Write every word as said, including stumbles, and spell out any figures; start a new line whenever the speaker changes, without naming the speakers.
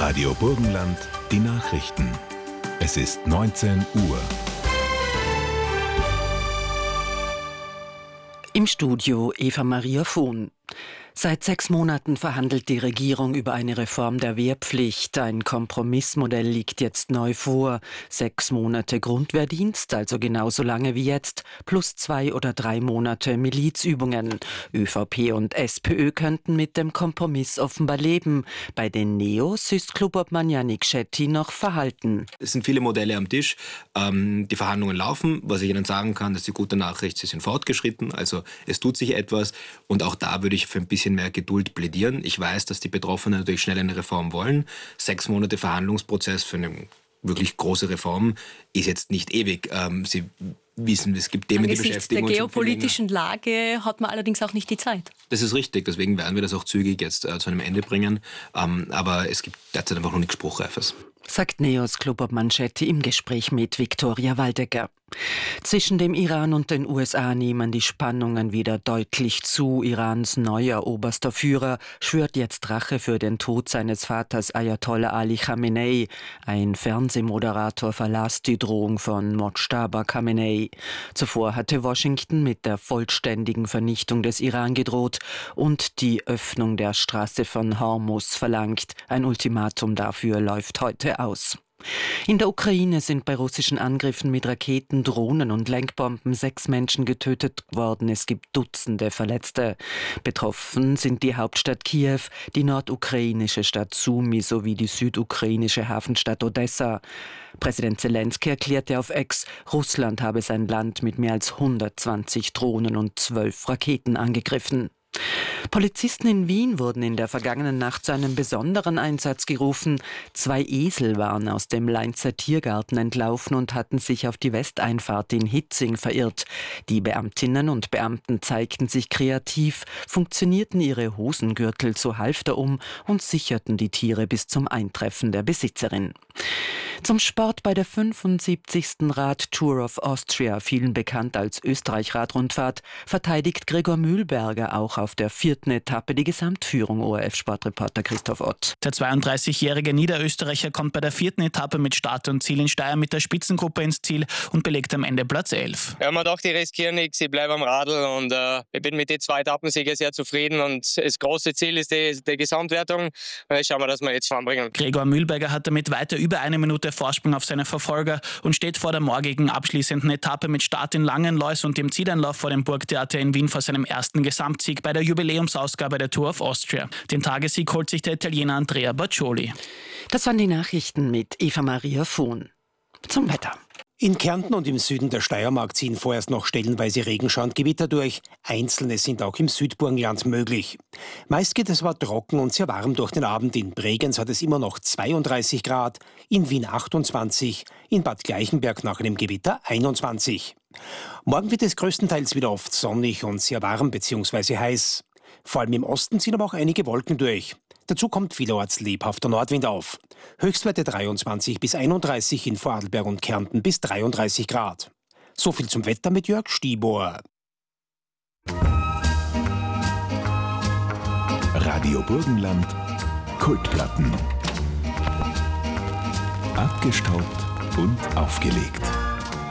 Radio Burgenland, die Nachrichten. Es ist neunzehn Uhr.
Im Studio Eva Maria Vohn. Seit sechs Monaten verhandelt die Regierung über eine Reform der Wehrpflicht. Ein Kompromissmodell liegt jetzt neu vor. Sechs Monate Grundwehrdienst, also genauso lange wie jetzt, plus zwei oder drei Monate Milizübungen. ÖVP und SPÖ könnten mit dem Kompromiss offenbar leben. Bei den Neos ist Klubobmann Jannik Schetti noch verhalten.
Es sind viele Modelle am Tisch. Ähm, die Verhandlungen laufen. Was ich Ihnen sagen kann, das ist die gute Nachricht, sie sind fortgeschritten. Also es tut sich etwas. Und auch da würde ich für ein bisschen mehr Geduld plädieren. Ich weiß, dass die Betroffenen natürlich schnell eine Reform wollen. Sechs Monate Verhandlungsprozess für eine wirklich große Reform ist jetzt nicht ewig. Ähm, Sie wissen, es gibt Themen, die beschäftigen uns.
Angesichts der geopolitischen Lage hat man allerdings auch nicht die Zeit.
Das ist richtig, deswegen werden wir das auch zügig jetzt äh, zu einem Ende bringen. Ähm, aber es gibt derzeit einfach noch nichts Spruchreifes.
Sagt Neos Klubobmann Schetti im Gespräch mit Viktoria Waldecker. Zwischen dem Iran und den U S A nehmen die Spannungen wieder deutlich zu. Irans neuer oberster Führer schwört jetzt Rache für den Tod seines Vaters Ayatollah Ali Khamenei. Ein Fernsehmoderator verlas die Drohung von Mojtaba Khamenei. Zuvor hatte Washington mit der vollständigen Vernichtung des Iran gedroht und die Öffnung der Straße von Hormuz verlangt. Ein Ultimatum dafür läuft heute aus. In der Ukraine sind bei russischen Angriffen mit Raketen, Drohnen und Lenkbomben sechs Menschen getötet worden. Es gibt Dutzende Verletzte. Betroffen sind die Hauptstadt Kiew, die nordukrainische Stadt Sumy sowie die südukrainische Hafenstadt Odessa. Präsident Zelensky erklärte auf X, Russland habe sein Land mit mehr als hundertzwanzig Drohnen und zwölf Raketen angegriffen. Polizisten in Wien wurden in der vergangenen Nacht zu einem besonderen Einsatz gerufen. Zwei Esel waren aus dem Leinzer Tiergarten entlaufen und hatten sich auf die Westeinfahrt in Hitzing verirrt. Die Beamtinnen und Beamten zeigten sich kreativ, funktionierten ihre Hosengürtel zu Halfter um und sicherten die Tiere bis zum Eintreffen der Besitzerin. Zum Sport bei der fünfundsiebzigsten Rad-Tour of Austria, vielen bekannt als Österreich-Radrundfahrt, verteidigt Gregor Mühlberger auch auf der vierten Etappe die Gesamtführung. O R F-Sportreporter Christoph Ott.
Der zweiunddreißigjährige Niederösterreicher kommt bei der vierten Etappe mit Start und Ziel in Steyr mit der Spitzengruppe ins Ziel und belegt am Ende Platz elf.
Ja, man dachte, ich riskiere nichts, ich bleibe am Radl und äh, ich bin mit den zwei Etappensiegen sehr zufrieden und das große Ziel ist die, die Gesamtwertung. Jetzt schauen wir, dass wir jetzt voranbringen.
Gregor Mühlberger hat damit weiter über eine Minute Vorsprung auf seine Verfolger und steht vor der morgigen abschließenden Etappe mit Start in Langenlois und dem Zieleinlauf vor dem Burgtheater in Wien vor seinem ersten Gesamtsieg bei der Jubiläumsausgabe der Tour of Austria. Den Tagessieg holt sich der Italiener Andrea Baccioli.
Das waren die Nachrichten mit Eva Maria Vohn. Zum Wetter.
In Kärnten und im Süden der Steiermark ziehen vorerst noch stellenweise Regenschauer und Gewitter durch. Einzelne sind auch im Südburgenland möglich. Meist geht es aber trocken und sehr warm durch den Abend. In Bregenz hat es immer noch zweiunddreißig Grad, in Wien achtundzwanzig, in Bad Gleichenberg nach einem Gewitter einundzwanzig. Morgen wird es größtenteils wieder oft sonnig und sehr warm bzw. heiß. Vor allem im Osten ziehen aber auch einige Wolken durch. Dazu kommt vielerorts lebhafter Nordwind auf. Höchstwerte dreiundzwanzig bis einunddreißig, in Vorarlberg und Kärnten bis dreiunddreißig Grad. So viel zum Wetter mit Jörg Stiebohr.
Radio Burgenland, Kultplatten. Abgestaubt und aufgelegt.